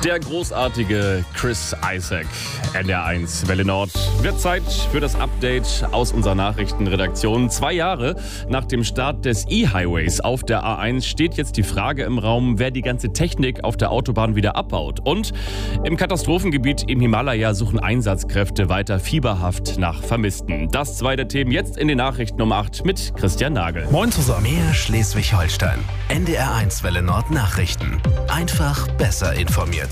Der großartige Chris Isaak, NDR1 Welle Nord. Wird Zeit für das Update aus unserer Nachrichtenredaktion. 2 Jahre nach dem Start des E-Highways auf der A1 steht jetzt die Frage im Raum, wer die ganze Technik auf der Autobahn wieder abbaut. Und im Katastrophengebiet im Himalaya suchen Einsatzkräfte weiter fieberhaft nach Vermissten. Das 2 der Themen jetzt in den Nachrichten um 8 mit Christian Nagel. Moin zusammen. Mehr Schleswig-Holstein. NDR1 Welle Nord Nachrichten. Einfach besser informiert.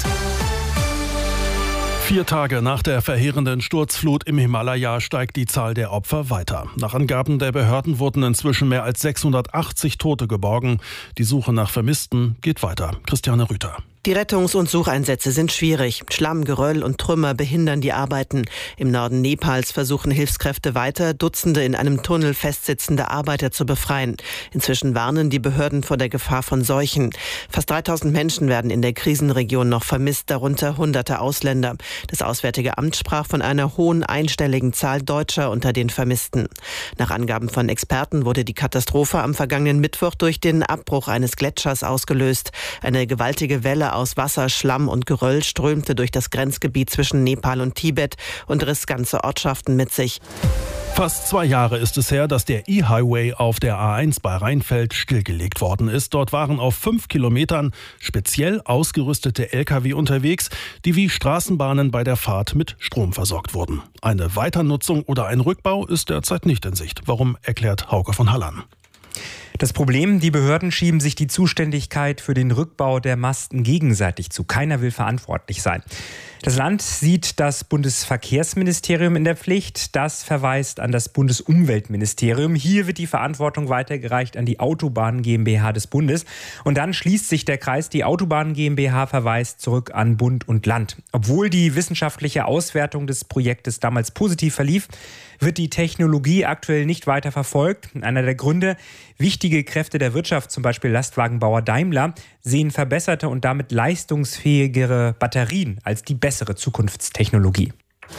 4 Tage nach der verheerenden Sturzflut im Himalaya steigt die Zahl der Opfer weiter. Nach Angaben der Behörden wurden inzwischen mehr als 680 Tote geborgen. Die Suche nach Vermissten geht weiter. Christiane Rüther. Die Rettungs- und Sucheinsätze sind schwierig. Schlamm, Geröll und Trümmer behindern die Arbeiten. Im Norden Nepals versuchen Hilfskräfte weiter, Dutzende in einem Tunnel festsitzende Arbeiter zu befreien. Inzwischen warnen die Behörden vor der Gefahr von Seuchen. Fast 3000 Menschen werden in der Krisenregion noch vermisst, darunter Hunderte Ausländer. Das Auswärtige Amt sprach von einer hohen einstelligen Zahl Deutscher unter den Vermissten. Nach Angaben von Experten wurde die Katastrophe am vergangenen Mittwoch durch den Abbruch eines Gletschers ausgelöst. Eine gewaltige Welle aus Wasser, Schlamm und Geröll strömte durch das Grenzgebiet zwischen Nepal und Tibet und riss ganze Ortschaften mit sich. Fast 2 Jahre ist es her, dass der E-Highway auf der A1 bei Rheinfeld stillgelegt worden ist. Dort waren auf 5 Kilometern speziell ausgerüstete Lkw unterwegs, die wie Straßenbahnen bei der Fahrt mit Strom versorgt wurden. Eine Weiternutzung oder ein Rückbau ist derzeit nicht in Sicht. Warum, erklärt Hauke von Hallan. Das Problem, die Behörden schieben sich die Zuständigkeit für den Rückbau der Masten gegenseitig zu. Keiner will verantwortlich sein. Das Land sieht das Bundesverkehrsministerium in der Pflicht. Das verweist an das Bundesumweltministerium. Hier wird die Verantwortung weitergereicht an die Autobahn GmbH des Bundes. Und dann schließt sich der Kreis. Die Autobahn GmbH verweist zurück an Bund und Land. Obwohl die wissenschaftliche Auswertung des Projektes damals positiv verlief, wird die Technologie aktuell nicht weiter verfolgt. Einer der Gründe: wichtige Kräfte der Wirtschaft, zum Beispiel Lastwagenbauer Daimler, sehen verbesserte und damit leistungsfähigere Batterien als die bessere Zukunftstechnologie.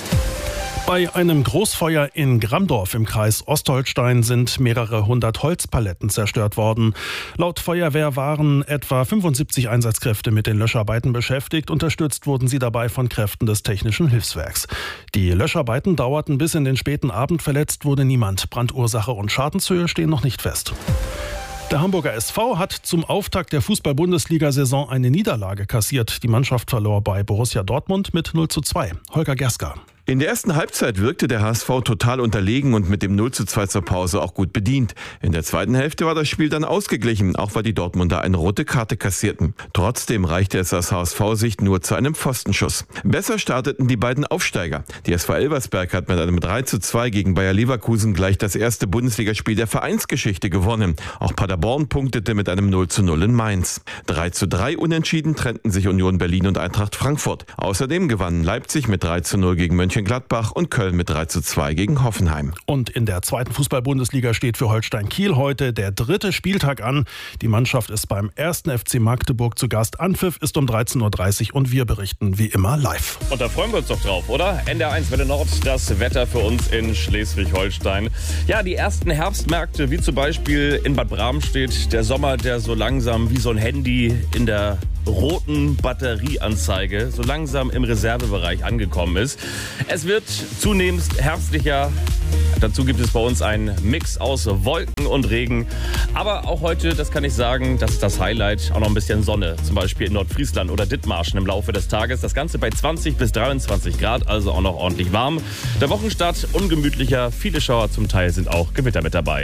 Bei einem Großfeuer in Gramdorf im Kreis Ostholstein sind mehrere 100 Holzpaletten zerstört worden. Laut Feuerwehr waren etwa 75 Einsatzkräfte mit den Löscharbeiten beschäftigt. Unterstützt wurden sie dabei von Kräften des Technischen Hilfswerks. Die Löscharbeiten dauerten bis in den späten Abend. Verletzt wurde niemand. Brandursache und Schadenshöhe stehen noch nicht fest. Der Hamburger SV hat zum Auftakt der Fußball-Bundesliga-Saison eine Niederlage kassiert. Die Mannschaft verlor bei Borussia Dortmund mit 0:2. Holger Gerska. In der ersten Halbzeit wirkte der HSV total unterlegen und mit dem 0:2 zur Pause auch gut bedient. In der zweiten Hälfte war das Spiel dann ausgeglichen, auch weil die Dortmunder eine rote Karte kassierten. Trotzdem reichte es aus HSV-Sicht nur zu einem Pfostenschuss. Besser starteten die beiden Aufsteiger. Die SV Elversberg hat mit einem 3:2 gegen Bayer Leverkusen gleich das erste Bundesligaspiel der Vereinsgeschichte gewonnen. Auch Paderborn punktete mit einem 0:0 in Mainz. 3:3 unentschieden trennten sich Union Berlin und Eintracht Frankfurt. Außerdem gewannen Leipzig mit 3:0 gegen Mönchengladbach und Köln mit 3:2 gegen Hoffenheim. Und in der zweiten Fußball-Bundesliga steht für Holstein Kiel heute der 3. Spieltag an. Die Mannschaft ist beim 1. FC Magdeburg zu Gast. Anpfiff ist um 13:30 Uhr und wir berichten wie immer live. Und da freuen wir uns doch drauf, oder? NDR1 Welle Nord, das Wetter für uns in Schleswig-Holstein. Ja, die ersten Herbstmärkte, wie zum Beispiel in Bad Bramstedt. Der Sommer, der so langsam wie so ein Handy in der roten Batterieanzeige so langsam im Reservebereich angekommen ist. Es wird zunehmend herbstlicher. Dazu gibt es bei uns einen Mix aus Wolken und Regen. Aber auch heute, das kann ich sagen, das ist das Highlight, auch noch ein bisschen Sonne. Zum Beispiel in Nordfriesland oder Dithmarschen im Laufe des Tages. Das Ganze bei 20 bis 23 Grad, also auch noch ordentlich warm. Der Wochenstart ungemütlicher. Viele Schauer, zum Teil sind auch Gewitter mit dabei.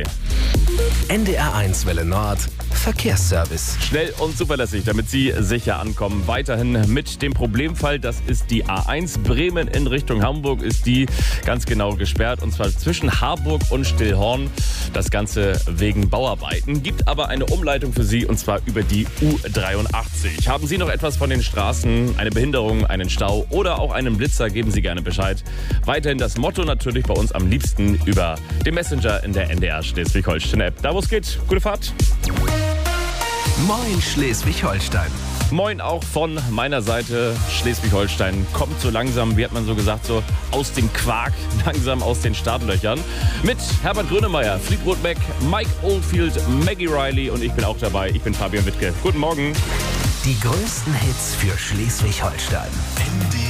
NDR1 Welle Nord Verkehrsservice. Schnell und zuverlässig, damit Sie sicher ankommen. Weiterhin mit dem Problemfall, das ist die A1 Bremen in Richtung Hamburg, ist die ganz genau gesperrt. Und zwar zwischen Harburg und Stillhorn. Das Ganze wegen Bauarbeiten. Gibt aber eine Umleitung für Sie, und zwar über die U83. Haben Sie noch etwas von den Straßen, eine Behinderung, einen Stau oder auch einen Blitzer, geben Sie gerne Bescheid. Weiterhin das Motto natürlich bei uns am liebsten über den Messenger in der NDR Schleswig-Holstein-App. Da wo es geht, gute Fahrt. Moin Schleswig-Holstein. Moin auch von meiner Seite. Schleswig-Holstein kommt so langsam, wie hat man so gesagt, so aus dem Quark, langsam aus den Startlöchern. Mit Herbert Grönemeyer, Fleetwood Mac, Mike Oldfield, Maggie Riley und ich bin auch dabei. Ich bin Fabian Wittke. Guten Morgen. Die größten Hits für Schleswig-Holstein.